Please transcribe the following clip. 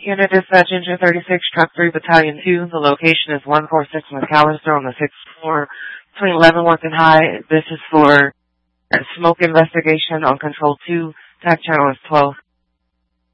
Unit Dispatch Engine 36, Truck 3, Battalion 2. The location is 146 McAllister on the 6th floor between Leavenworth and High. This is for a smoke investigation on Control 2. TAC channel is 12.